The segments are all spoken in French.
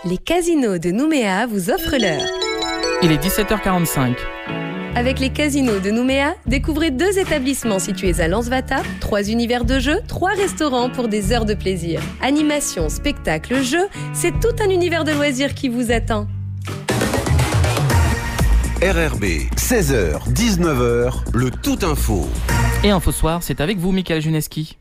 Les casinos de Nouméa vous offrent l'heure. Il est 17h45. Avec les casinos de Nouméa, découvrez 2 établissements situés à Lansvata, 3 univers de jeux, 3 restaurants pour des heures de plaisir. Animation, spectacle, jeux, c'est tout un univers de loisirs qui vous attend. RRB, 16h, 19h, le Tout Info. Et Info Soir, c'est avec vous, Michael Juneski.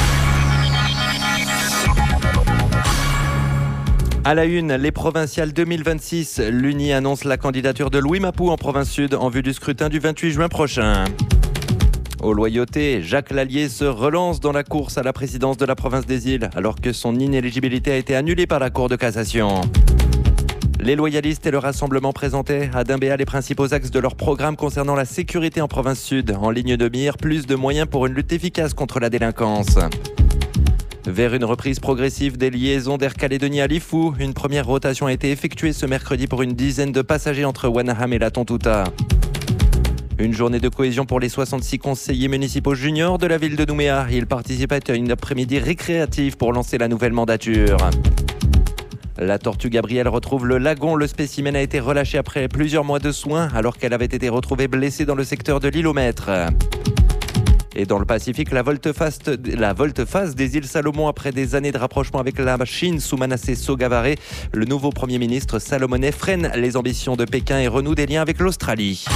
À la une, les provinciales 2026. L'UNI annonce la candidature de Louis Mapou en province sud en vue du scrutin du 28 juin prochain. Aux loyautés, Jacques Lallier se relance dans la course à la présidence de la province des Îles alors que son inéligibilité a été annulée par la Cour de cassation. Les loyalistes et le rassemblement présentaient à Dimbéa les principaux axes de leur programme concernant la sécurité en province sud. En ligne de mire, plus de moyens pour une lutte efficace contre la délinquance. Vers une reprise progressive des liaisons d'Air Calédonie à Lifou, une première rotation a été effectuée ce mercredi pour une dizaine de passagers entre Wanaham et la Tontouta. Une journée de cohésion pour les 66 conseillers municipaux juniors de la ville de Nouméa. Ils participaient à une après-midi récréative pour lancer la nouvelle mandature. La tortue Gabrielle retrouve le lagon. Le spécimen a été relâché après plusieurs mois de soins alors qu'elle avait été retrouvée blessée dans le secteur de l'île aux Maîtres. Et dans le Pacifique, la volte-face des îles Salomon après des années de rapprochement avec la Chine sous Manasseh Sogavare. Le nouveau Premier ministre salomonais freine les ambitions de Pékin et renoue des liens avec l'Australie.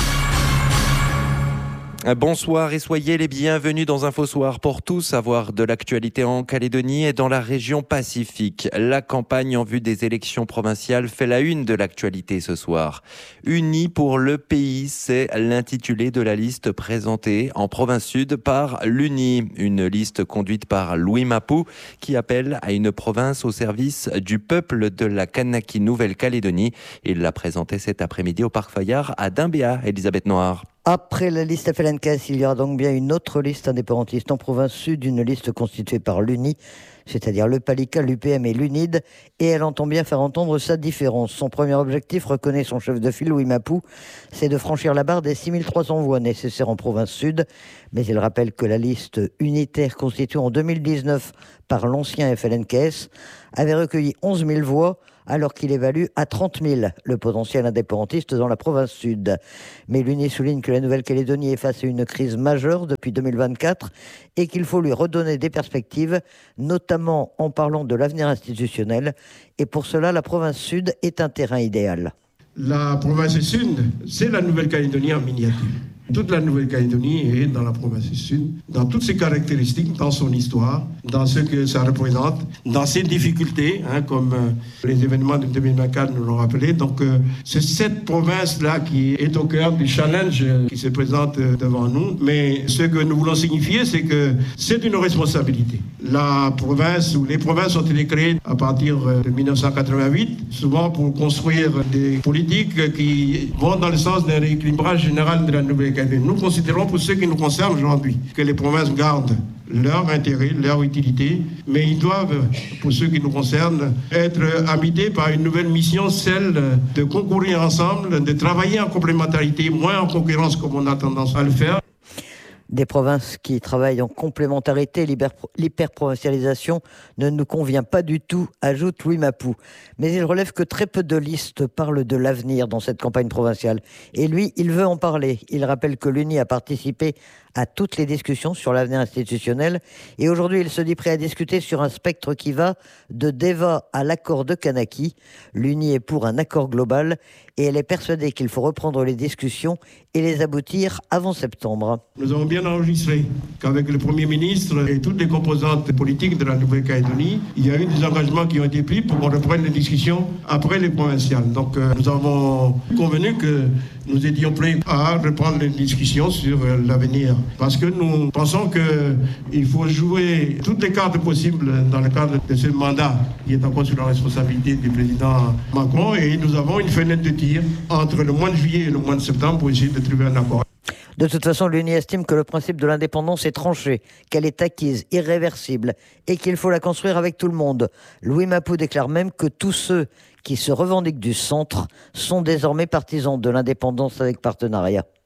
Bonsoir et soyez les bienvenus dans Info Soir pour tout savoir de l'actualité en Calédonie et dans la région Pacifique. La campagne en vue des élections provinciales fait la une de l'actualité ce soir. Unis pour le pays, c'est l'intitulé de la liste présentée en province sud par l'UNI. Une liste conduite par Louis Mapou qui appelle à une province au service du peuple de la Kanaki Nouvelle-Calédonie. Il l'a présenté cet après-midi au Parc Fayard à Dimbéa. Elisabeth Noir. Après la liste FLNKS, il y aura donc bien une autre liste indépendantiste en province sud, une liste constituée par l'UNI, c'est-à-dire le PALICA, l'UPM et l'UNID, et elle entend bien faire entendre sa différence. Son premier objectif, reconnaît son chef de file, Louis Mapou, c'est de franchir la barre des 6300 voix nécessaires en province sud, mais il rappelle que la liste unitaire constituée en 2019 par l'ancien FLNKS avait recueilli 11 000 voix, alors qu'il évalue à 30 000 le potentiel indépendantiste dans la province sud. Mais l'UNI souligne que la Nouvelle-Calédonie est face à une crise majeure depuis 2024 et qu'il faut lui redonner des perspectives, notamment en parlant de l'avenir institutionnel. Et pour cela, la province sud est un terrain idéal. La province sud, c'est la Nouvelle-Calédonie en miniature. Toute la Nouvelle-Calédonie est dans la province sud, dans toutes ses caractéristiques, dans son histoire, dans ce que ça représente, dans ses difficultés, comme les événements de 2024 nous l'ont rappelé. Donc c'est cette province-là qui est au cœur du challenge qui se présente devant nous. Mais ce que nous voulons signifier, c'est que c'est une responsabilité. La province ou les provinces ont été créées à partir de 1988, souvent pour construire des politiques qui vont dans le sens d'un rééquilibrage général de la Nouvelle-Calédonie. Nous considérons, pour ce qui nous concerne aujourd'hui, que les provinces gardent leur intérêt, leur utilité, mais ils doivent, pour ce qui nous concerne, être habités par une nouvelle mission, celle de concourir ensemble, de travailler en complémentarité, moins en concurrence comme on a tendance à le faire. Des provinces qui travaillent en complémentarité, l'hyperprovincialisation ne nous convient pas du tout, ajoute Louis Mapou. Mais il relève que très peu de listes parlent de l'avenir dans cette campagne provinciale. Et lui, il veut en parler. Il rappelle que l'UNI a participé à toutes les discussions sur l'avenir institutionnel. Et aujourd'hui, il se dit prêt à discuter sur un spectre qui va de Deva à l'accord de Kanaki. L'UNI est pour un accord global et elle est persuadée qu'il faut reprendre les discussions et les aboutir avant septembre. Nous avons bien enregistré qu'avec le Premier ministre et toutes les composantes politiques de la Nouvelle-Calédonie, il y a eu des engagements qui ont été pris pour qu'on reprenne les discussions après les provinciales. Donc nous avons convenu que nous étions prêts à reprendre les discussions sur l'avenir. Parce que nous pensons qu'il faut jouer toutes les cartes possibles dans le cadre de ce mandat qui est encore sous la responsabilité du président Macron. Et nous avons une fenêtre de tir entre le mois de juillet et le mois de septembre pour essayer de trouver un accord. De toute façon, l'UNI estime que le principe de l'indépendance est tranché, qu'elle est acquise, irréversible, et qu'il faut la construire avec tout le monde. Louis Mapou déclare même que tous ceux qui se revendiquent du centre sont désormais partisans de l'indépendance avec partenariat.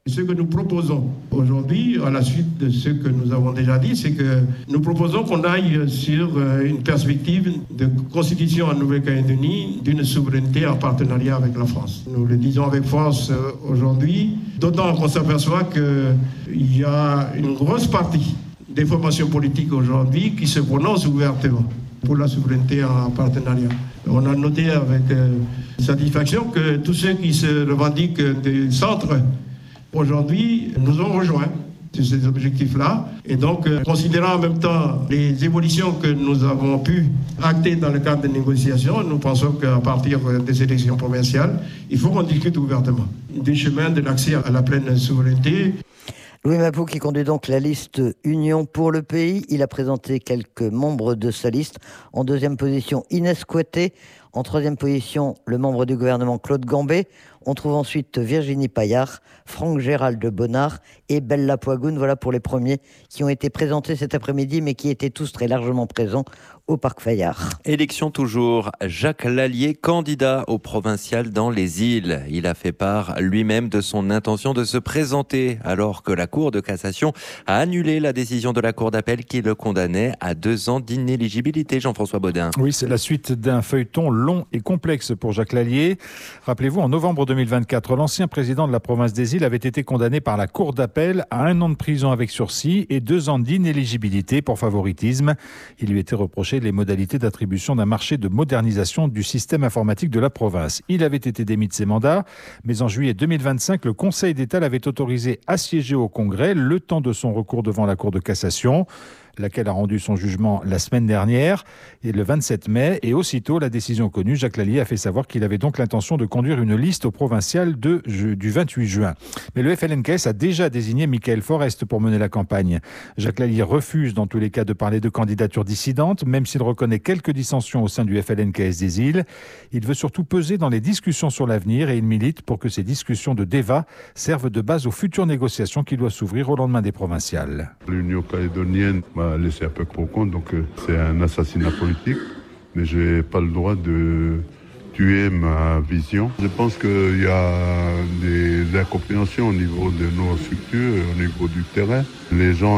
Ce que nous proposons aujourd'hui, à la suite de ce que nous avons déjà dit, c'est que nous proposons qu'on aille sur une perspective de constitution en Nouvelle-Calédonie d'une souveraineté en partenariat avec la France. Nous le disons avec force aujourd'hui, d'autant qu'on s'aperçoit qu'il y a une grosse partie des formations politiques aujourd'hui qui se prononcent ouvertement pour la souveraineté en partenariat. On a noté avec satisfaction que tous ceux qui se revendiquent des centres aujourd'hui nous ont rejoints sur ces objectifs-là. Et donc, considérant en même temps les évolutions que nous avons pu acter dans le cadre des négociations, nous pensons qu'à partir des élections provinciales, il faut qu'on discute ouvertement du chemin de l'accès à la pleine souveraineté. Louis Mapou qui conduit donc la liste Union pour le pays. Il a présenté quelques membres de sa liste. En deuxième position, Inès Couetté. En troisième position, le membre du gouvernement Claude Gambé. On trouve ensuite Virginie Paillard, Franck Gérald de Bonnard et Bella Poigoun. Voilà pour les premiers qui ont été présentés cet après-midi, mais qui étaient tous très largement présents au Parc Fayard. Élection toujours. Jacques Lallier, candidat au provincial dans les îles. Il a fait part lui-même de son intention de se présenter alors que la Cour de cassation a annulé la décision de la Cour d'appel qui le condamnait à 2 ans d'inéligibilité. Jean-François Baudin. Oui, c'est la suite d'un feuilleton long et complexe pour Jacques Lallier. Rappelez-vous, en novembre 2024, l'ancien président de la province des îles avait été condamné par la Cour d'appel à 1 an de prison avec sursis et 2 ans d'inéligibilité pour favoritisme. Il lui était reproché les modalités d'attribution d'un marché de modernisation du système informatique de la province. Il avait été démis de ses mandats, mais en juillet 2025, le Conseil d'État l'avait autorisé à siéger au Congrès le temps de son recours devant la Cour de cassation, laquelle a rendu son jugement la semaine dernière, et le 27 mai. Et aussitôt, la décision connue, Jacques Lallier a fait savoir qu'il avait donc l'intention de conduire une liste au provincial du 28 juin. Mais le FLNKS a déjà désigné Michael Forest pour mener la campagne. Jacques Lallier refuse dans tous les cas de parler de candidature dissidente, même s'il reconnaît quelques dissensions au sein du FLNKS des îles. Il veut surtout peser dans les discussions sur l'avenir et il milite pour que ces discussions de débat servent de base aux futures négociations qui doivent s'ouvrir au lendemain des provinciales. L'Union calédonienne laissé un peu pour compte, donc c'est un assassinat politique, mais je n'ai pas le droit de tuer ma vision. Je pense qu'il y a des incompréhensions au niveau de nos structures, au niveau du terrain. Les gens,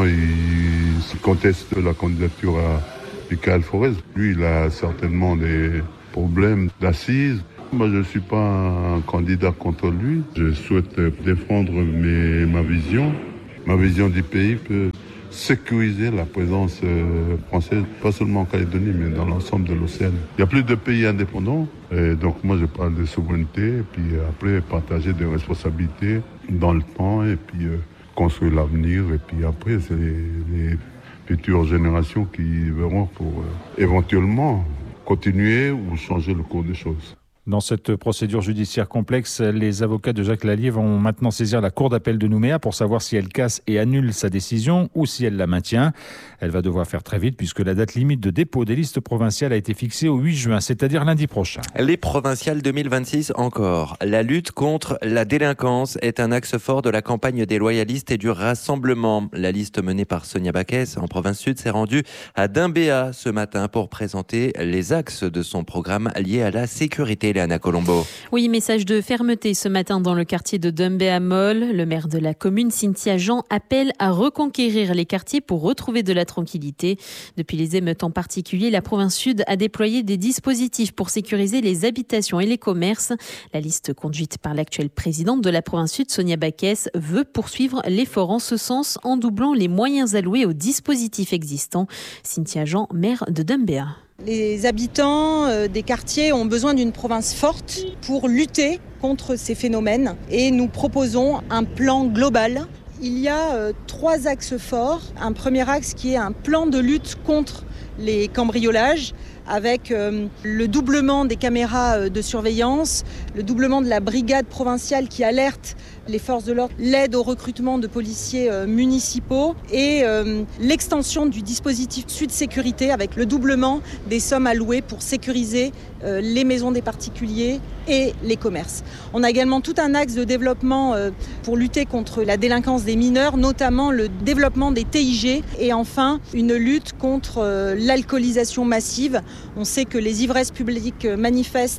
ils contestent la candidature à Michael Forest. Lui, il a certainement des problèmes d'assises. Moi, je ne suis pas un candidat contre lui. Je souhaite défendre ma vision du pays peut sécuriser la présence française, pas seulement en Calédonie, mais dans l'ensemble de l'océan. Il y a plus de pays indépendants, et donc moi je parle de souveraineté, et puis après partager des responsabilités dans le temps, et puis construire l'avenir, et puis après c'est les futures générations qui verront pour éventuellement continuer ou changer le cours des choses. Dans cette procédure judiciaire complexe, les avocats de Jacques Lallier vont maintenant saisir la Cour d'appel de Nouméa pour savoir si elle casse et annule sa décision ou si elle la maintient. Elle va devoir faire très vite puisque la date limite de dépôt des listes provinciales a été fixée au 8 juin, c'est-à-dire lundi prochain. Les provinciales 2026 encore. La lutte contre la délinquance est un axe fort de la campagne des loyalistes et du rassemblement. La liste menée par Sonia Baquès en province sud s'est rendue à Dimbéa ce matin pour présenter les axes de son programme lié à la sécurité. Léana Colombo. Oui, message de fermeté ce matin dans le quartier de Dimbéa-Mol. Le maire de la commune, Cynthia Jean, appelle à reconquérir les quartiers pour retrouver de la tranquillité. Depuis les émeutes en particulier, la province sud a déployé des dispositifs pour sécuriser les habitations et les commerces. La liste conduite par l'actuelle présidente de la province sud, Sonia Baquès, veut poursuivre l'effort en ce sens en doublant les moyens alloués aux dispositifs existants. Cynthia Jean, maire de Dimbéa. Les habitants des quartiers ont besoin d'une province forte pour lutter contre ces phénomènes et nous proposons un plan global. Il y a 3 axes forts. Un premier axe qui est un plan de lutte contre les cambriolages avec le doublement des caméras de surveillance, le doublement de la brigade provinciale qui alerte les forces de l'ordre, l'aide au recrutement de policiers municipaux et l'extension du dispositif Sud Sécurité avec le doublement des sommes allouées pour sécuriser les maisons des particuliers et les commerces. On a également tout un axe de développement pour lutter contre la délinquance des mineurs, notamment le développement des TIG et enfin une lutte contre l'alcoolisation massive. On sait que les ivresses publiques manifestent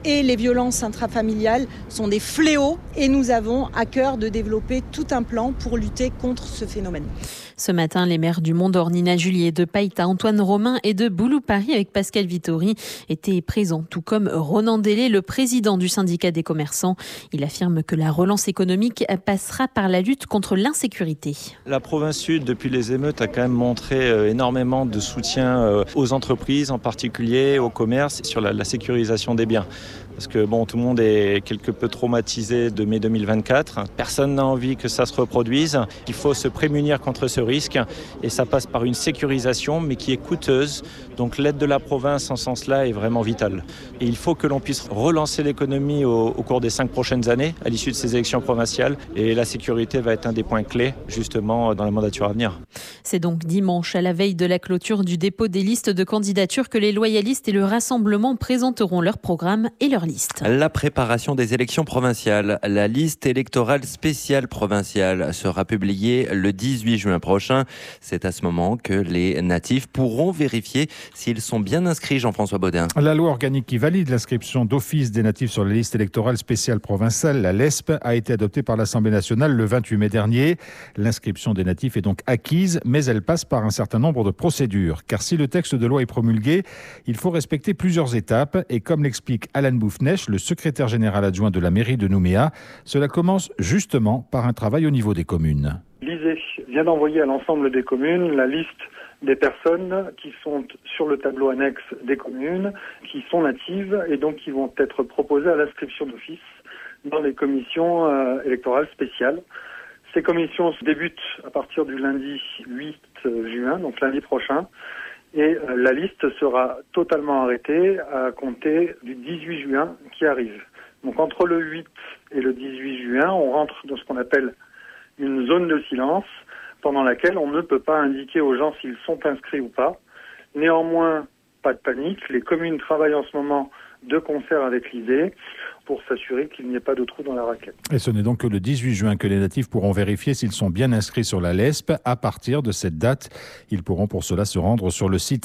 et les violences intrafamiliales sont des fléaux et nous avons à cœur de développer tout un plan pour lutter contre ce phénomène. Ce matin, les maires du Mont-d'Or, Nina Julier, de Païta, Antoine Romain et de Boulou-Paris avec Pascal Vittori étaient présents, tout comme Ronan Délé, le président du syndicat des commerçants. Il affirme que la relance économique passera par la lutte contre l'insécurité. La province sud, depuis les émeutes, a quand même montré énormément de soutien aux entreprises, en particulier au commerce, sur la sécurisation des biens. Parce que tout le monde est quelque peu traumatisé de mai 2024. Personne n'a envie que ça se reproduise. Il faut se prémunir contre ce risque et ça passe par une sécurisation, mais qui est coûteuse. Donc l'aide de la province en ce sens-là est vraiment vitale. Et il faut que l'on puisse relancer l'économie au cours des 5 prochaines années, à l'issue de ces élections provinciales. Et la sécurité va être un des points clés, justement, dans la mandature à venir. C'est donc dimanche, à la veille de la clôture du dépôt des listes de candidatures, que les loyalistes et le Rassemblement présenteront leur programme et leur liste. La préparation des élections provinciales. La liste électorale spéciale provinciale sera publiée le 18 juin prochain. C'est à ce moment que les natifs pourront vérifier s'ils sont bien inscrits, Jean-François Baudin. La loi organique qui valide l'inscription d'office des natifs sur la liste électorale spéciale provinciale, la LESP, a été adoptée par l'Assemblée nationale le 28 mai dernier. L'inscription des natifs est donc acquise, mais elle passe par un certain nombre de procédures. Car si le texte de loi est promulgué, il faut respecter plusieurs étapes. Et comme l'explique Alan Boufnech, le secrétaire général adjoint de la mairie de Nouméa, cela commence justement par un travail au niveau des communes. L'ISEE vient d'envoyer à l'ensemble des communes la liste des personnes qui sont sur le tableau annexe des communes, qui sont natives et donc qui vont être proposées à l'inscription d'office dans les commissions électorales spéciales. Ces commissions débutent à partir du lundi 8 juin, donc lundi prochain, et la liste sera totalement arrêtée à compter du 18 juin qui arrive. Donc entre le 8 et le 18 juin, on rentre dans ce qu'on appelle une zone de silence, pendant laquelle on ne peut pas indiquer aux gens s'ils sont inscrits ou pas. Néanmoins, pas de panique, les communes travaillent en ce moment de concert avec l'ISEE pour s'assurer qu'il n'y ait pas de trou dans la raquette. Et ce n'est donc que le 18 juin que les natifs pourront vérifier s'ils sont bien inscrits sur la LESP. À partir de cette date, ils pourront pour cela se rendre sur le site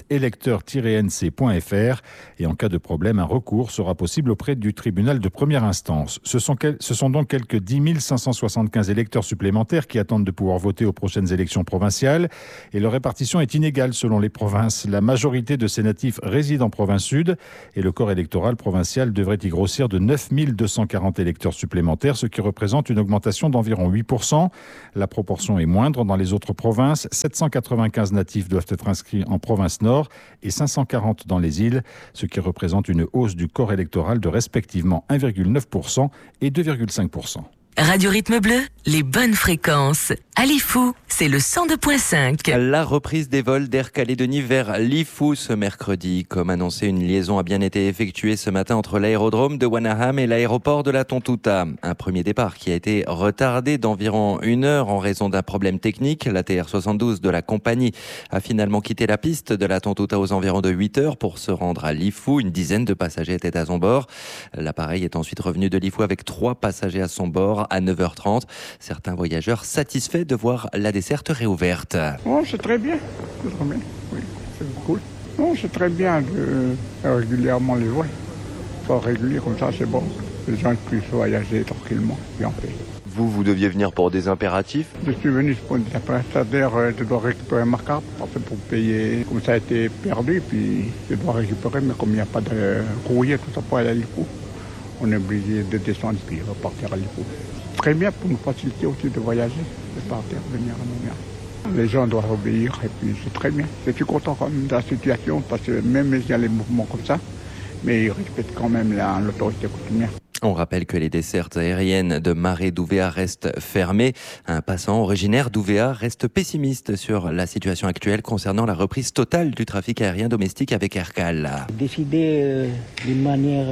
électeur-nc.fr et en cas de problème, un recours sera possible auprès du tribunal de première instance. Ce sont donc quelques 10 575 électeurs supplémentaires qui attendent de pouvoir voter aux prochaines élections provinciales et leur répartition est inégale selon les provinces. La majorité de ces natifs réside en province sud et le corps électoral provincial devrait y grossir de 9 240 électeurs supplémentaires, ce qui représente une augmentation d'environ 8%. La proportion est moindre dans les autres provinces. 795 natifs doivent être inscrits en province nord et 540 dans les îles, ce qui représente une hausse du corps électoral de respectivement 1,9% et 2,5%. Radio Rythme Bleu, les bonnes fréquences. À Lifou, c'est le 102.5. La reprise des vols d'Air Calédonie vers Lifou ce mercredi. Comme annoncé, une liaison a bien été effectuée ce matin entre l'aérodrome de Wanaham et l'aéroport de la Tontouta. Un premier départ qui a été retardé d'environ 1 heure en raison d'un problème technique. La TR-72 de la compagnie a finalement quitté la piste de la Tontouta aux environs de 8 heures pour se rendre à Lifou. Une dizaine de passagers étaient à son bord. L'appareil est ensuite revenu de Lifou avec 3 passagers à son bord à 9h30. Certains voyageurs satisfaits de voir la desserte réouverte. Oh, c'est très bien. C'est très bien. Oui, c'est cool. Non, c'est très bien de faire régulièrement les vols. Pas régulier comme ça, c'est bon. Les gens puissent voyager tranquillement, bien fait. Vous deviez venir pour des impératifs? Je suis venu pour des impératifs, c'est-à-dire je dois récupérer ma carte en fait, pour payer. Comme ça a été perdu, puis je dois récupérer, mais comme il n'y a pas de courrier, tout ça pour aller à Lifou, on est obligé de descendre puis repartir à Lifou. Très bien pour nous faciliter aussi de voyager, de partir, venir à Nouméa. Les gens doivent obéir et puis c'est très bien. Je suis content quand même de la situation parce que même s'il y a les mouvements comme ça, mais ils respectent quand même l'autorité coutumière. On rappelle que les dessertes aériennes de Marais d'Ouvéa restent fermées. Un passant originaire d'Ouvéa reste pessimiste sur la situation actuelle concernant la reprise totale du trafic aérien domestique avec Aircal. Décider d'une manière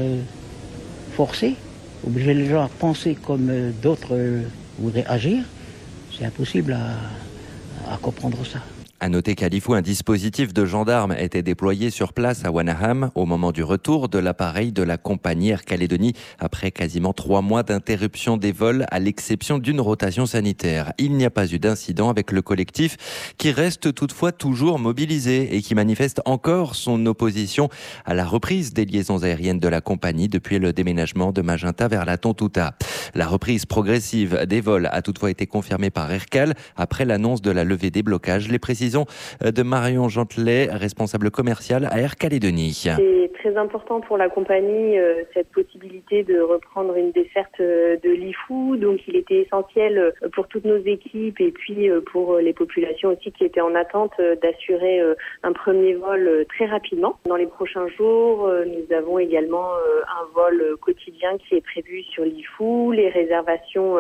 forcée, obliger les gens à penser comme d'autres voudraient agir, c'est impossible à comprendre ça. À noter qu'à Lifou, un dispositif de gendarmes était déployé sur place à Wanaham au moment du retour de l'appareil de la compagnie Air Calédonie après quasiment 3 mois d'interruption des vols à l'exception d'une rotation sanitaire. Il n'y a pas eu d'incident avec le collectif qui reste toutefois toujours mobilisé et qui manifeste encore son opposition à la reprise des liaisons aériennes de la compagnie depuis le déménagement de Magenta vers la Tontouta. La reprise progressive des vols a toutefois été confirmée par Aircal après l'annonce de la levée des blocages. Les précisions de Marion Gentelet, responsable commerciale à Air Calédonie. C'est très important pour la compagnie cette possibilité de reprendre une desserte de Lifou. Donc il était essentiel pour toutes nos équipes et puis pour les populations aussi qui étaient en attente d'assurer un premier vol très rapidement. Dans les prochains jours, nous avons également un vol quotidien qui est prévu sur Lifou. Les réservations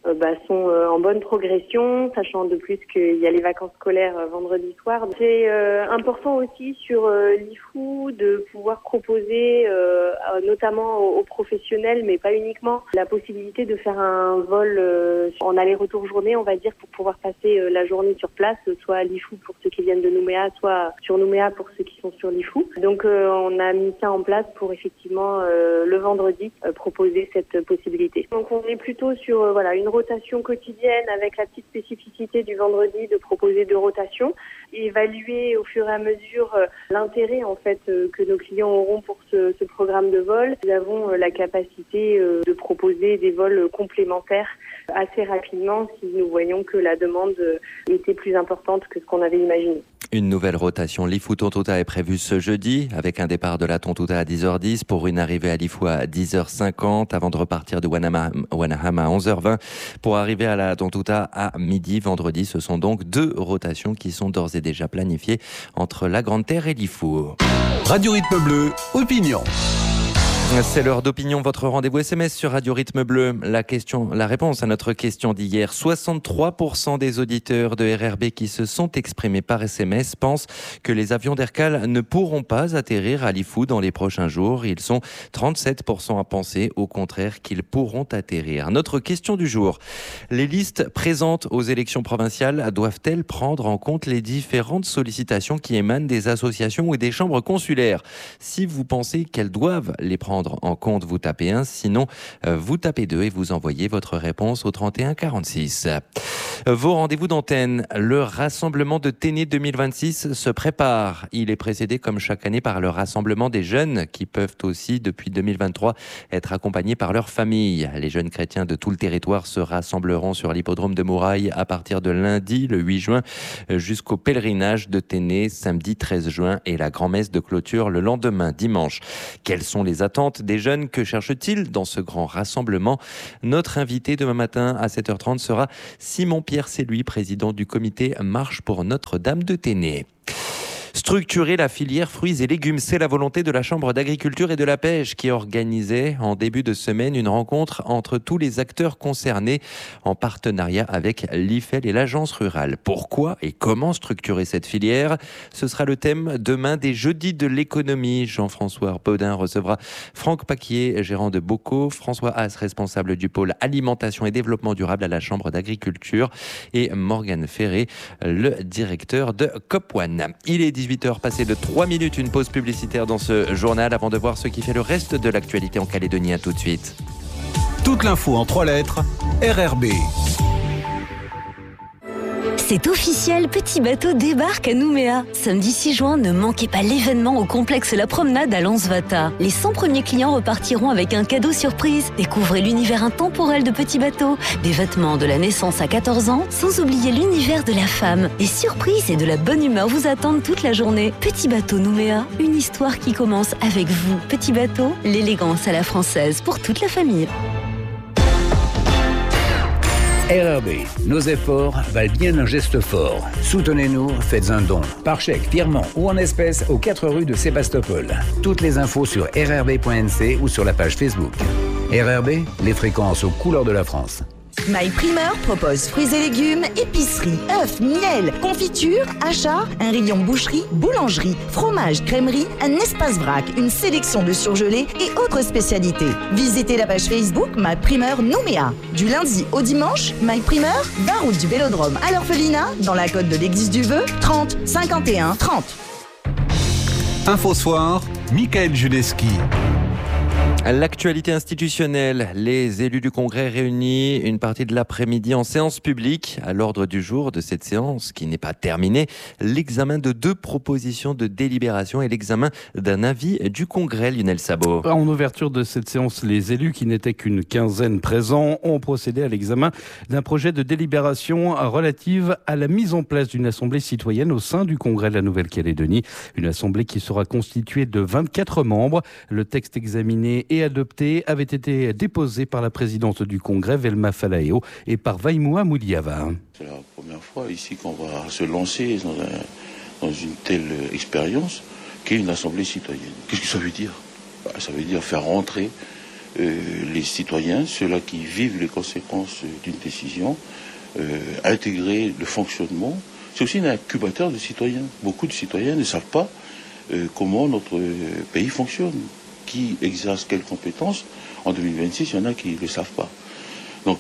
sont en bonne progression, sachant de plus qu'il y a les vacances scolaires vendredi soir. C'est important aussi sur Lifou de pouvoir proposer, notamment aux professionnels, mais pas uniquement, la possibilité de faire un vol en aller-retour journée, on va dire, pour pouvoir passer la journée sur place, soit à Lifou pour ceux qui viennent de Nouméa, soit sur Nouméa pour ceux qui sont sur Lifou. Donc on a mis ça en place pour effectivement le vendredi proposer cette possibilité. Donc on est plutôt sur une rotation quotidienne avec la petite spécificité du vendredi de proposer 2 rotations et évaluer au fur et à mesure l'intérêt en fait que nos clients auront pour ce programme de vol. Nous avons la capacité de proposer des vols complémentaires assez rapidement si nous voyons que la demande était plus importante que ce qu'on avait imaginé. Une nouvelle rotation Lifou-Tontouta est prévue ce jeudi avec un départ de la Tontouta à 10h10 pour une arrivée à Lifou à 10h50 avant de repartir de Wanaham à 11h20 pour arriver à la Tontouta à midi vendredi. Ce sont donc 2 rotations qui sont d'ores et déjà planifiées entre la Grande Terre et Lifou. Radio Rythme Bleu, opinion. C'est l'heure d'opinion, votre rendez-vous SMS sur Radio Rythme Bleu. La réponse à notre question d'hier. 63% des auditeurs de RRB qui se sont exprimés par SMS pensent que les avions d'Aircal ne pourront pas atterrir à Lifou dans les prochains jours. Ils sont 37% à penser au contraire qu'ils pourront atterrir. Notre question du jour. Les listes présentes aux élections provinciales doivent-elles prendre en compte les différentes sollicitations qui émanent des associations ou des chambres consulaires? Si vous pensez qu'elles doivent les prendre en compte, vous tapez 1, sinon vous tapez 2 et vous envoyez votre réponse au 31 46. Vos rendez-vous d'antenne, le rassemblement de Téné 2026 se prépare. Il est précédé comme chaque année par le rassemblement des jeunes qui peuvent aussi depuis 2023 être accompagnés par leur famille. Les jeunes chrétiens de tout le territoire se rassembleront sur l'hippodrome de Mouraille à partir de lundi le 8 juin jusqu'au pèlerinage de Téné samedi 13 juin et la grand-messe de clôture le lendemain dimanche. Quelles sont les attentes des jeunes? Que cherchent-ils dans ce grand rassemblement? Notre invité demain matin à 7h30 sera Simon-Pierre Séluy, président du comité Marche pour Notre-Dame de Téné. Structurer la filière fruits et légumes, c'est la volonté de la Chambre d'agriculture et de la pêche qui organisait en début de semaine une rencontre entre tous les acteurs concernés en partenariat avec l'IFEL et l'Agence rurale. Pourquoi et comment structurer cette filière? Ce sera le thème demain des Jeudis de l'économie. Jean-François Baudin recevra Franck Paquier, gérant de Bocaux, François Haas, responsable du pôle alimentation et développement durable à la Chambre d'agriculture et Morgane Ferré, le directeur de COP One. Il est 18h passé de 3 minutes, une pause publicitaire dans ce journal avant de voir ce qui fait le reste de l'actualité en Calédonie. À tout de suite. Toute l'info en 3 lettres, RRB. C'est officiel, Petit Bateau débarque à Nouméa. Samedi 6 juin, ne manquez pas l'événement au complexe La Promenade à Lansvata. Les 100 premiers clients repartiront avec un cadeau surprise. Découvrez l'univers intemporel de Petit Bateau. Des vêtements de la naissance à 14 ans, sans oublier l'univers de la femme. Des surprises et de la bonne humeur vous attendent toute la journée. Petit Bateau Nouméa, une histoire qui commence avec vous. Petit Bateau, l'élégance à la française pour toute la famille. RRB, nos efforts valent bien un geste fort. Soutenez-nous, faites un don. Par chèque, virement ou en espèces aux 4 rues de Sébastopol. Toutes les infos sur rrb.nc ou sur la page Facebook. RRB, les fréquences aux couleurs de la France. MyPrimeur propose fruits et légumes, épicerie, œufs, miel, confiture, achats, un rayon boucherie, boulangerie, fromage, crèmerie, un espace vrac, une sélection de surgelés et autres spécialités. Visitez la page Facebook MyPrimeur Nouméa. Du lundi au dimanche, MyPrimeur, 20 route du Vélodrome à l'Orphelinat, dans la côte de l'Église du Vœu, 30 51 30. Info Soir, Michael Juneski. L'actualité institutionnelle, les élus du Congrès réunis une partie de l'après-midi en séance publique. À l'ordre du jour de cette séance, qui n'est pas terminée, l'examen de 2 propositions de délibération et l'examen d'un avis du Congrès, Lionel Sabot. En ouverture de cette séance, les élus, qui n'étaient qu'une quinzaine présents, ont procédé à l'examen d'un projet de délibération relative à la mise en place d'une assemblée citoyenne au sein du Congrès de la Nouvelle-Calédonie. Une assemblée qui sera constituée de 24 membres. Le texte examiné et adopté avait été déposé par la présidente du Congrès, Velma Falaeo, et par Vaimoua Mouliava. C'est la première fois ici qu'on va se lancer dans une telle expérience qu'est une assemblée citoyenne. Qu'est-ce que ça veut dire ? Ça veut dire faire rentrer les citoyens, ceux-là qui vivent les conséquences d'une décision, intégrer le fonctionnement. C'est aussi un incubateur de citoyens. Beaucoup de citoyens ne savent pas comment notre pays fonctionne. Qui exerce quelles compétences. En 2026, il y en a qui ne le savent pas. Donc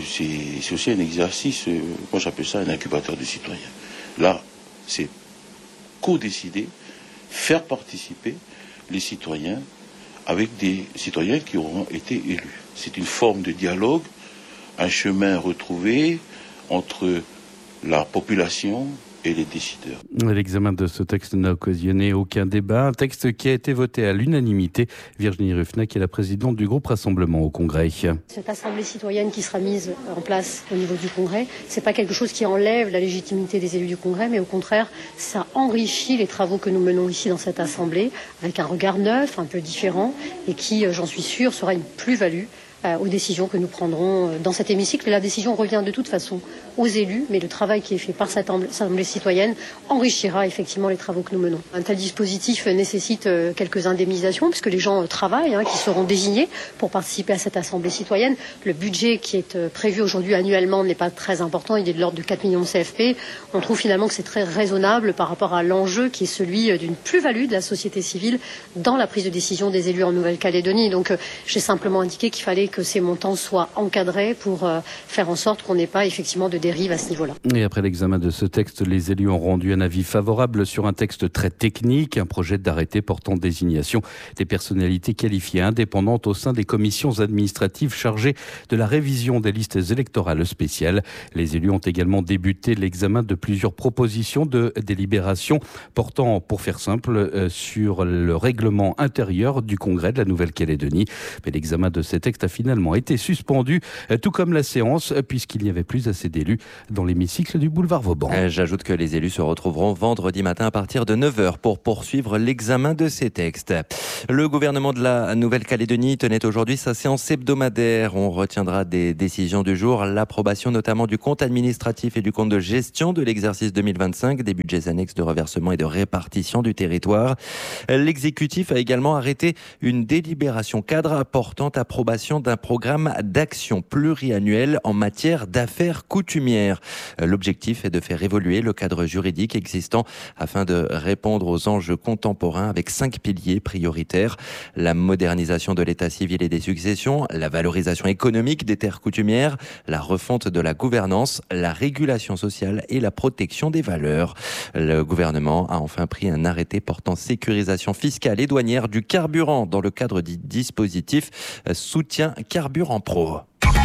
c'est aussi un exercice, moi j'appelle ça un incubateur de citoyens. Là, c'est co-décider, faire participer les citoyens avec des citoyens qui auront été élus. C'est une forme de dialogue, un chemin retrouvé entre la population et les décideurs. L'examen de ce texte n'a occasionné aucun débat. Un texte qui a été voté à l'unanimité. Virginie Ruffner, qui est la présidente du groupe Rassemblement au Congrès. Cette assemblée citoyenne qui sera mise en place au niveau du Congrès, c'est pas quelque chose qui enlève la légitimité des élus du Congrès, mais au contraire, ça enrichit les travaux que nous menons ici dans cette assemblée, avec un regard neuf, un peu différent, et qui, j'en suis sûre, sera une plus-value aux décisions que nous prendrons dans cet hémicycle. Et la décision revient de toute façon aux élus, mais le travail qui est fait par cette assemblée citoyenne enrichira effectivement les travaux que nous menons. Un tel dispositif nécessite quelques indemnisations, puisque les gens travaillent, qui seront désignés pour participer à cette assemblée citoyenne. Le budget qui est prévu aujourd'hui annuellement n'est pas très important, il est de l'ordre de 4 millions de CFP. On trouve finalement que c'est très raisonnable par rapport à l'enjeu qui est celui d'une plus-value de la société civile dans la prise de décision des élus en Nouvelle-Calédonie. Donc j'ai simplement indiqué qu'il fallait que ces montants soient encadrés pour faire en sorte qu'on n'ait pas effectivement de dérive à ce niveau-là. Et après l'examen de ce texte, les élus ont rendu un avis favorable sur un texte très technique, un projet d'arrêté portant désignation des personnalités qualifiées indépendantes au sein des commissions administratives chargées de la révision des listes électorales spéciales. Les élus ont également débuté l'examen de plusieurs propositions de délibération portant, pour faire simple, sur le règlement intérieur du Congrès de la Nouvelle-Calédonie. Mais l'examen de ces textes a finalement été suspendu, tout comme la séance, puisqu'il n'y avait plus assez d'élus dans l'hémicycle du boulevard Vauban. J'ajoute que les élus se retrouveront vendredi matin à partir de 9h pour poursuivre l'examen de ces textes. Le gouvernement de la Nouvelle-Calédonie tenait aujourd'hui sa séance hebdomadaire. On retiendra des décisions du jour, l'approbation notamment du compte administratif et du compte de gestion de l'exercice 2025, des budgets annexes de reversement et de répartition du territoire. L'exécutif a également arrêté une délibération cadre portant approbation d'un programme d'action pluriannuel en matière d'affaires coutumières. L'objectif est de faire évoluer le cadre juridique existant afin de répondre aux enjeux contemporains avec 5 piliers prioritaires: la modernisation de l'état civil et des successions, la valorisation économique des terres coutumières, la refonte de la gouvernance, la régulation sociale et la protection des valeurs. Le gouvernement a enfin pris un arrêté portant sécurisation fiscale et douanière du carburant dans le cadre du dispositif Soutien Carburant Pro.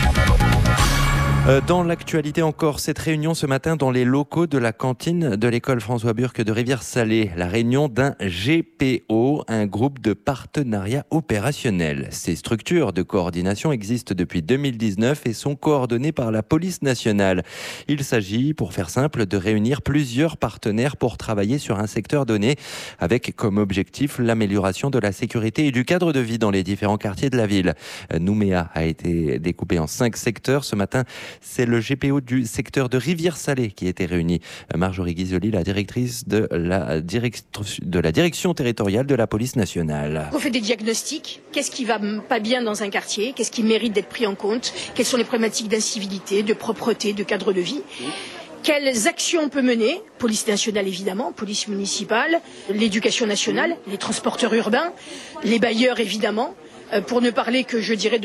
Dans l'actualité encore, cette réunion ce matin dans les locaux de la cantine de l'école François Burck de Rivière-Salée. La réunion d'un GPO, un groupe de partenariat opérationnel. Ces structures de coordination existent depuis 2019 et sont coordonnées par la police nationale. Il s'agit, pour faire simple, de réunir plusieurs partenaires pour travailler sur un secteur donné, avec comme objectif l'amélioration de la sécurité et du cadre de vie dans les différents quartiers de la ville. Nouméa a été découpé en 5 secteurs. Ce matin, C'est le GPO du secteur de Rivière-Salée qui était réuni. Marjorie Ghisoli, la directrice de la direction territoriale de la police nationale. On fait des diagnostics. Qu'est-ce qui va pas bien dans un quartier? Qu'est-ce qui mérite d'être pris en compte? Quelles sont les problématiques d'incivilité, de propreté, de cadre de vie? Quelles actions on peut mener? Police nationale évidemment, police municipale, l'éducation nationale, les transporteurs urbains, les bailleurs évidemment, pour ne parler que je dirais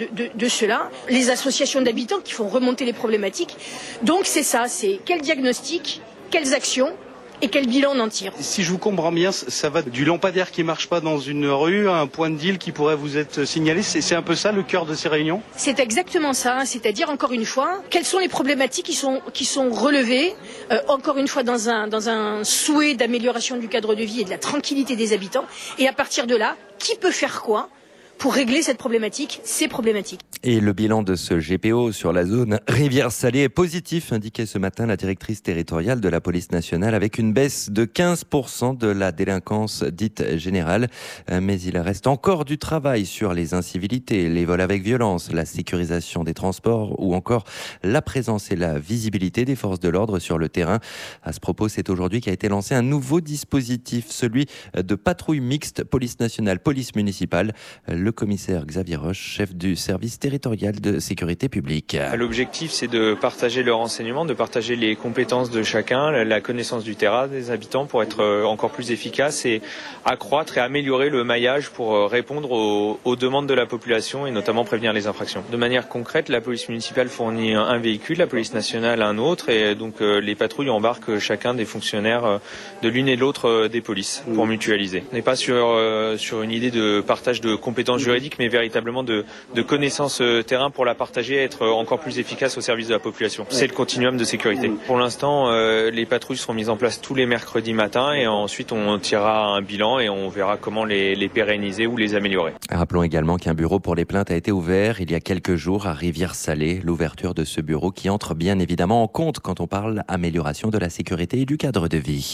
de cela, les associations d'habitants qui font remonter les problématiques. Donc c'est ça, c'est quel diagnostic, quelles actions et quel bilan on en tire. Si je vous comprends bien, ça va du lampadaire qui marche pas dans une rue à un point de deal qui pourrait vous être signalé. C'est un peu ça le cœur de ces réunions? C'est exactement ça, c'est-à-dire encore une fois, quelles sont les problématiques qui sont relevées, encore une fois dans un souhait d'amélioration du cadre de vie et de la tranquillité des habitants, et à partir de là, qui peut faire quoi pour régler cette problématique, ces problématiques. Et le bilan de ce GPO sur la zone Rivière-Salée est positif, indiquait ce matin la directrice territoriale de la police nationale, avec une baisse de 15% de la délinquance dite générale. Mais il reste encore du travail sur les incivilités, les vols avec violence, la sécurisation des transports ou encore la présence et la visibilité des forces de l'ordre sur le terrain. À ce propos, c'est aujourd'hui qu'a été lancé un nouveau dispositif, celui de patrouille mixte police nationale, police municipale. Le commissaire Xavier Roche, chef du service territorial de sécurité publique. L'objectif, c'est de partager le renseignement, de partager les compétences de chacun, la connaissance du terrain des habitants pour être encore plus efficace et accroître et améliorer le maillage pour répondre aux demandes de la population et notamment prévenir les infractions. De manière concrète, la police municipale fournit un véhicule, la police nationale un autre et donc les patrouilles embarquent chacun des fonctionnaires de l'une et de l'autre des polices pour mutualiser. On n'est pas sur une idée de partage de compétences juridiques, mais véritablement de connaissances terrain pour la partager et être encore plus efficace au service de la population. C'est le continuum de sécurité. Pour l'instant, les patrouilles seront mises en place tous les mercredis matins et ensuite on tirera un bilan et on verra comment les pérenniser ou les améliorer. Rappelons également qu'un bureau pour les plaintes a été ouvert il y a quelques jours à Rivière-Salée. L'ouverture de ce bureau qui entre bien évidemment en compte quand on parle amélioration de la sécurité et du cadre de vie.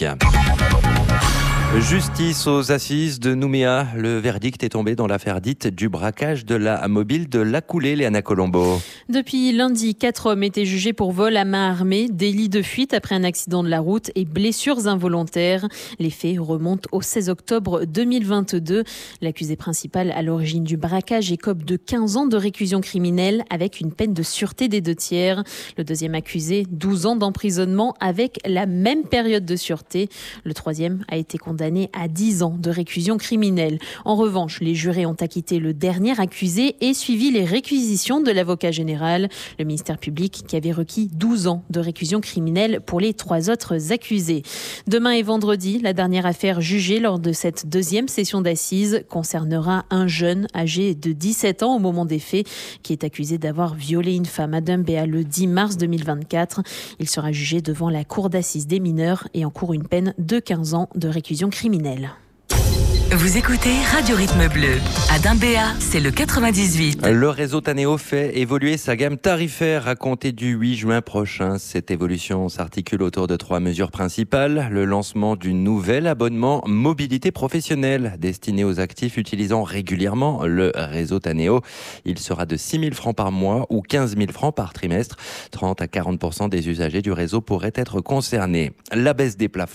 Justice aux assises de Nouméa. Le verdict est tombé dans l'affaire dite du braquage de la mobile de l'Acoulé, Léana Colombo. Depuis lundi, 4 hommes étaient jugés pour vol à main armée, délit de fuite après un accident de la route et blessures involontaires. Les faits remontent au 16 octobre 2022. L'accusé principal à l'origine du braquage écope de 15 ans de réclusion criminelle avec une peine de sûreté des 2/3. Le deuxième accusé, 12 ans d'emprisonnement avec la même période de sûreté. Le troisième a été condamné à 10 ans de réclusion criminelle. En revanche, les jurés ont acquitté le dernier accusé et suivi les réquisitions de l'avocat général. Le ministère public qui avait requis 12 ans de réclusion criminelle pour les 3 autres accusés. Demain et vendredi, la dernière affaire jugée lors de cette deuxième session d'assises concernera un jeune âgé de 17 ans au moment des faits qui est accusé d'avoir violé une femme à Dumbéa le 10 mars 2024. Il sera jugé devant la cour d'assises des mineurs et encourt une peine de 15 ans de réclusion criminelle. Vous écoutez Radio Rythme Bleu. À Dumbéa, c'est le 98. Le réseau Taneo fait évoluer sa gamme tarifaire à compter du 8 juin prochain. Cette évolution s'articule autour de 3 mesures principales. Le lancement du nouvel abonnement mobilité professionnelle destiné aux actifs utilisant régulièrement le réseau Taneo. Il sera de 6 000 francs par mois ou 15 000 francs par trimestre. 30 à 40% des usagers du réseau pourraient être concernés. La baisse des plafonds